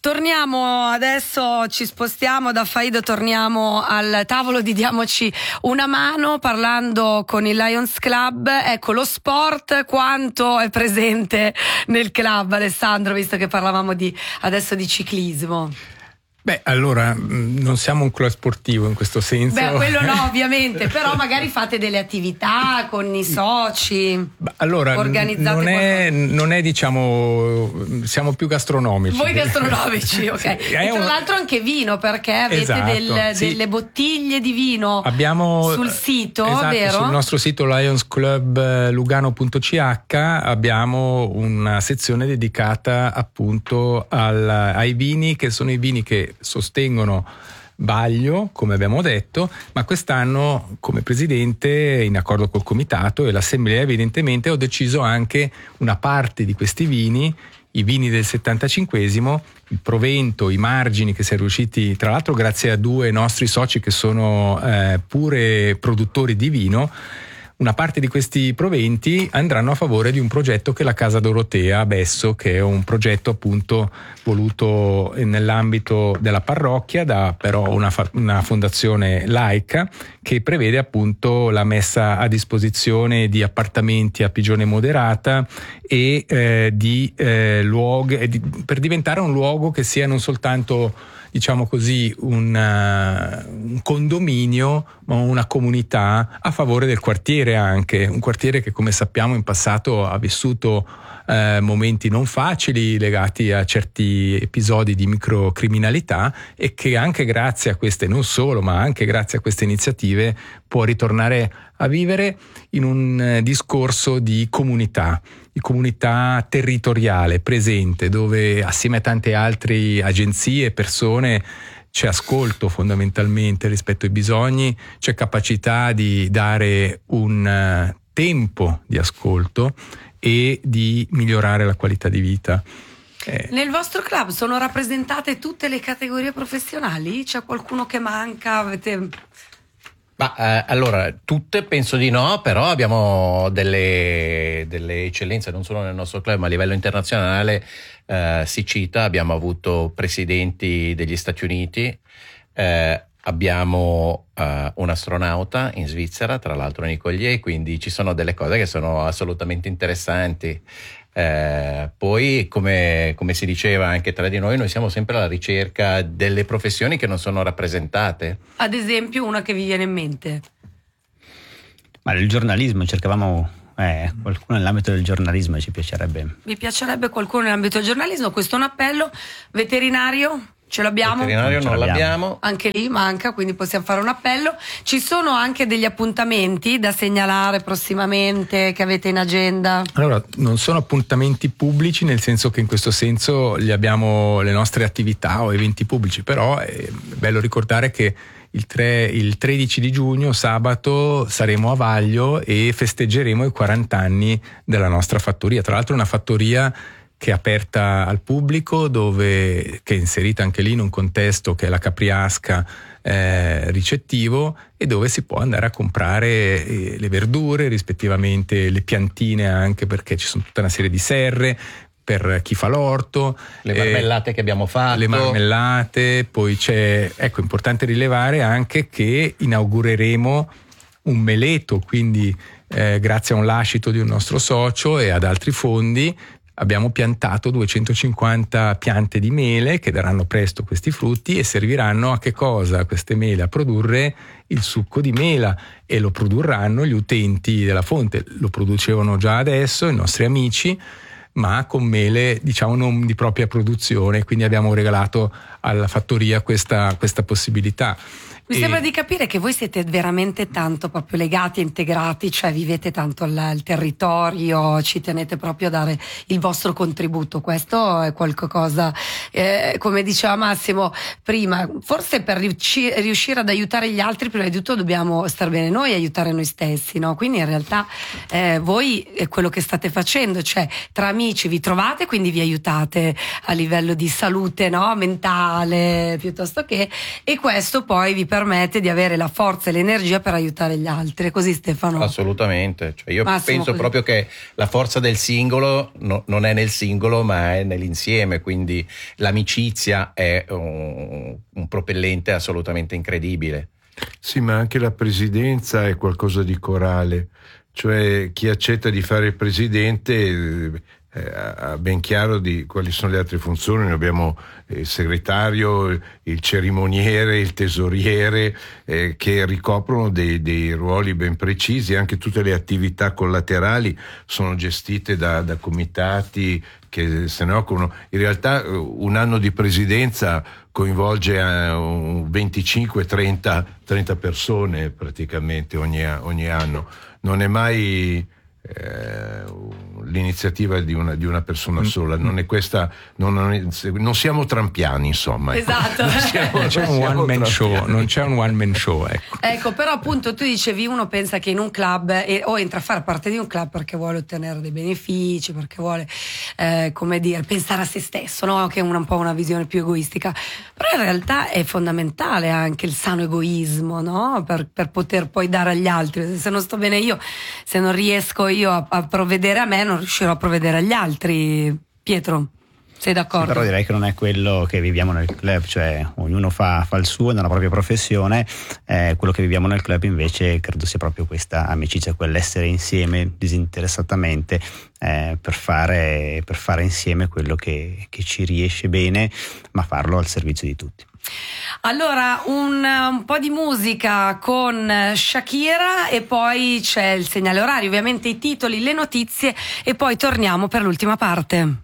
Torniamo adesso, ci spostiamo da Faido, torniamo al tavolo di Diamoci una mano, parlando con il Lions Club. Ecco, lo sport quanto è presente nel club, Alessandro, visto che parlavamo adesso di ciclismo? Beh, allora, non siamo un club sportivo in questo senso. Beh, quello no, ovviamente, però magari fate delle attività con i soci. Allora, organizzate non è diciamo, siamo più gastronomici. Voi gastronomici, ok. E tra l'altro anche vino, perché avete delle bottiglie di vino sul sito, vero? Sul nostro sito lionsclublugano.ch abbiamo una sezione dedicata appunto ai vini, che sono i vini che sostengono Baglio, come abbiamo detto, ma quest'anno come presidente, in accordo col comitato e l'assemblea, evidentemente ho deciso anche una parte di questi vini, i vini del 75esimo, il provento, i margini che si è riusciti, tra l'altro grazie a due nostri soci che sono pure produttori di vino. Una parte di questi proventi andranno a favore di un progetto che è la Casa Dorotea a Besso, che è un progetto appunto voluto nell'ambito della parrocchia da però una fondazione laica, che prevede appunto la messa a disposizione di appartamenti a pigione moderata e di luoghi per diventare un luogo che sia non soltanto, diciamo così, un condominio, ma una comunità a favore del quartiere, anche un quartiere che, come sappiamo, in passato ha vissuto momenti non facili legati a certi episodi di microcriminalità, e che anche grazie a queste, non solo, ma anche grazie a queste iniziative, può ritornare a vivere in un discorso di comunità territoriale presente, dove assieme a tante altre agenzie e persone c'è ascolto fondamentalmente rispetto ai bisogni, c'è capacità di dare un tempo di ascolto e di migliorare la qualità di vita. Nel vostro club sono rappresentate tutte le categorie professionali? C'è qualcuno che manca? Allora, tutte penso di no, però abbiamo delle eccellenze non solo nel nostro club, ma a livello internazionale. Si cita, abbiamo avuto presidenti degli Stati Uniti, abbiamo un astronauta in Svizzera, tra l'altro Nicolier, quindi ci sono delle cose che sono assolutamente interessanti. Poi come si diceva anche tra di noi siamo sempre alla ricerca delle professioni che non sono rappresentate. Ad esempio, una che vi viene in mente? Ma nel giornalismo cercavamo qualcuno nell'ambito del giornalismo, ci piacerebbe. Vi piacerebbe qualcuno nell'ambito del giornalismo? Questo è un appello. Veterinario? Ce l'abbiamo? Veterinario non l'abbiamo. Anche lì manca, quindi possiamo fare un appello. Ci sono anche degli appuntamenti da segnalare prossimamente che avete in agenda? Allora, non sono appuntamenti pubblici, nel senso che in questo senso abbiamo le nostre attività o eventi pubblici, però è bello ricordare che il 13 di giugno, sabato, saremo a Vaglio e festeggeremo i 40 anni della nostra fattoria. Tra l'altro una fattoria che è aperta al pubblico, che è inserita anche lì in un contesto che è la Capriasca ricettivo, e dove si può andare a comprare le verdure, rispettivamente le piantine, anche perché ci sono tutta una serie di serre per chi fa l'orto, le marmellate che abbiamo fatto, poi c'è, ecco, importante rilevare anche che inaugureremo un meleto, quindi grazie a un lascito di un nostro socio e ad altri fondi abbiamo piantato 250 piante di mele che daranno presto questi frutti e serviranno a che cosa? Queste mele a produrre il succo di mela, e lo produrranno gli utenti della fonte. Lo producevano già adesso i nostri amici, ma con mele, diciamo, non di propria produzione, quindi abbiamo regalato alla fattoria questa possibilità. Mi sembra di capire che voi siete veramente tanto proprio legati e integrati, cioè vivete tanto il territorio, ci tenete proprio a dare il vostro contributo. Questo è qualcosa, come diceva Massimo prima, forse per riuscire ad aiutare gli altri, prima di tutto dobbiamo star bene noi e aiutare noi stessi, no? Quindi in realtà voi è quello che state facendo, cioè tra amici vi trovate, quindi vi aiutate a livello di salute, no? Mentale, piuttosto che, e questo poi vi permette di avere la forza e l'energia per aiutare gli altri. Così, Stefano? Assolutamente, cioè io Massimo, penso proprio che la forza del singolo non è nel singolo, ma è nell'insieme, quindi l'amicizia è un propellente assolutamente incredibile. Sì, ma anche la presidenza è qualcosa di corale, cioè chi accetta di fare il presidente ha ben chiaro di quali sono le altre funzioni. Noi abbiamo il segretario, il cerimoniere, il tesoriere, che ricoprono dei ruoli ben precisi. Anche tutte le attività collaterali sono gestite da comitati che se ne occupano. In realtà un anno di presidenza coinvolge 25-30 persone praticamente ogni anno. Non è mai l'iniziativa di una persona sola, non è questa, non siamo trampiani, insomma. Esatto. Non c'è un one man show, non c'è un one man show, ecco. Ecco, però appunto tu dicevi, uno pensa che in un club o entra a far parte di un club perché vuole ottenere dei benefici, perché vuole come dire, pensare a se stesso, no? Che è un po' una visione più egoistica, però in realtà è fondamentale anche il sano egoismo, no? Per poter poi dare agli altri. Se non sto bene io, se non riesco io a provvedere a me, non riuscirò a provvedere agli altri. Pietro, sei d'accordo? Sì, però direi che non è quello che viviamo nel club, cioè ognuno fa il suo nella propria professione. Quello che viviamo nel club invece credo sia proprio questa amicizia, quell'essere insieme disinteressatamente per fare insieme quello che ci riesce bene, ma farlo al servizio di tutti. Allora un po' di musica con Shakira e poi c'è il segnale orario, ovviamente i titoli, le notizie, e poi torniamo per l'ultima parte.